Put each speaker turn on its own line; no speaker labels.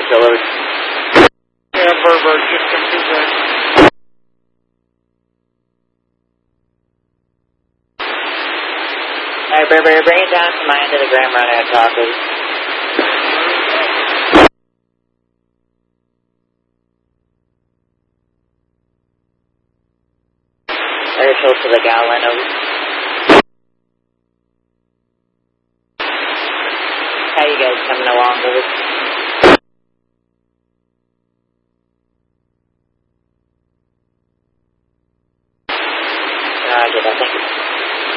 killers.
Yeah, Bird, just come through there.
Alright, Burberry, bring it down to my end of the Grand Run at Tacos. Very close to the gallon of... How you guys coming along with it?